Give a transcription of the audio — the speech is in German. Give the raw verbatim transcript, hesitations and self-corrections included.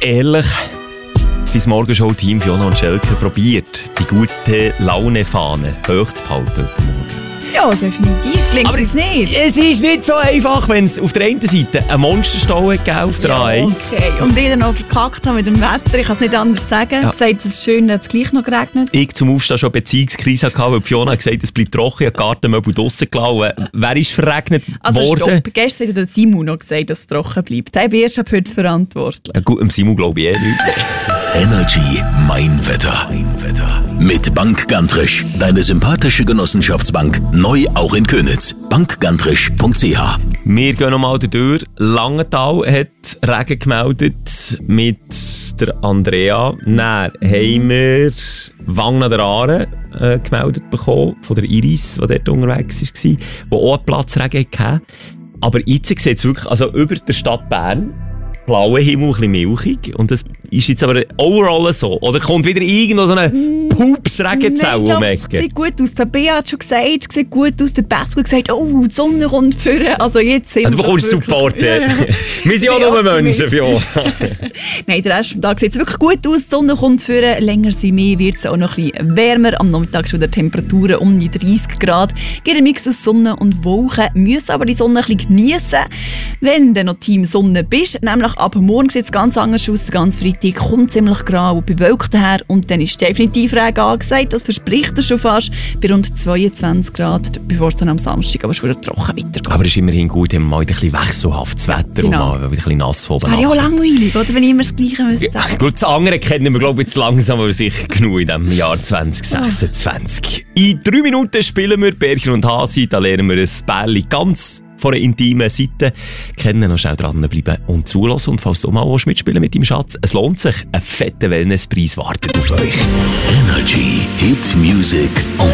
ehrlich, dein Morgenshow-Team Fiona und Schelker probiert, die gute Laune-Fahne hochzuhalten heute Morgen. Ja, definitiv. Klingt Aber es nicht. Es ist nicht so einfach, wenn es auf der einen Seite einen Monsterstau gegeben auf der A eins. Okay. Und ich dann noch verkackt habe mit dem Wetter. Ich kann es nicht anders sagen. Ja. Gesagt, es ist schön, dass es gleich noch geregnet. Ich zum Aufstehen schon eine Beziehungskrise hatte, weil Fiona hat gesagt, es bleibt trocken, ich habe die Gartenmöbel draussen gelassen. Wer ist verregnet Also worden? stopp. Gestern hat der Simon noch gesagt, dass es trocken bleibt. Der ist ab heute verantwortlich. Ja, gut, dem Simon glaube ich eh nicht. Energy Mein Wetter. Mit Bank Gantrisch, deine sympathische Genossenschaftsbank, neu auch in Köniz. bank gantrisch punkt c h. Wir gehen nochmal durch. Langenthal hat Regen gemeldet mit der Andrea. Dann haben wir Wang an der Aare äh, gemeldet bekommen von der Iris, die dort unterwegs war, die auch einen Platzregen hatte. Aber jetzt sieht es wirklich, also über der Stadt Bern, blauer Himmel, ein bisschen milchig. Und das ist jetzt aber overall so. Oder kommt wieder irgendwo so eine Pups-Regenzelle um die Ecke? Sieht gut aus. Der Bea hat schon gesagt, sieht gut aus. Der Best hat gesagt, oh, die Sonne kommt vorne. Also jetzt sind Also, du wir bekommst wirklich- Support. Ja, ja. Wir sind ja Ich auch nur bin Menschen, Fiona. Nein, der Rest des Tages sieht es wirklich gut aus. Die Sonne kommt vorne. Länger wie mehr wird es auch noch ein bisschen wärmer. Am Nachmittag schon der Temperaturen um die dreißig Grad. Geht ein Mix aus Sonne und Wolken. Müssen aber die Sonne ein bisschen geniessen, wenn du noch Team Sonne bist. Nämlich ab morgen sieht es ganz anders aus. Ganz Freitag kommt ziemlich grau und bewölkt daher. Und dann ist definitiv Regen angesagt. Das verspricht er schon fast. Bei rund zweiundzwanzig Grad, bevor es dann am Samstag aber schon wieder trocken weitergeht. Aber es ist immerhin gut, wenn man mal ein bisschen wechselhaftes Wetter Genau. und mal ein bisschen nass von Das wäre ja auch langweilig, oder? Wenn ich immer das Gleiche müsste sagen. Gut, das andere kennen wir, glaube ich, jetzt langsam, aber sicher genug in diesem Jahr zwanzig sechsundzwanzig. In drei Minuten spielen wir Bärchen und Hasi. Da lernen wir ein Bärli ganz von einer intimen Seite kennen. Noch schnell dranbleiben und zulassen. Und falls du mal mitspielen mit deinem Schatz, es lohnt sich. Ein fetter Wellnesspreis wartet auf euch. Energy Hit Music Only.